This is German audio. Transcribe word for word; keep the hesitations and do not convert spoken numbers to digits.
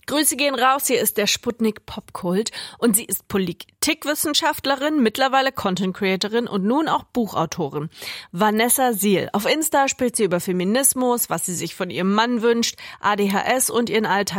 Grüße gehen raus, hier ist der Sputnik Popkult und sie ist Politikwissenschaftlerin, mittlerweile Content Creatorin und nun auch Buchautorin. Vanessa Siel. Auf Insta spricht sie über Feminismus, was sie sich von ihrem Mann wünscht, A D H S und ihren Alltag